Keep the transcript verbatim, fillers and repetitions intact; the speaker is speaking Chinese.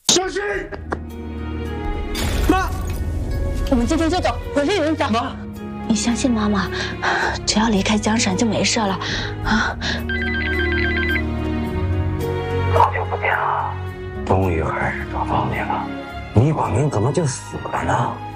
小心！ 妈， 我们今天就走，回去有人找。 妈， 你相信妈妈，只要离开江山就没事了，啊！ 好久不见了，终于还是找到你了。倪广明怎么就死了呢？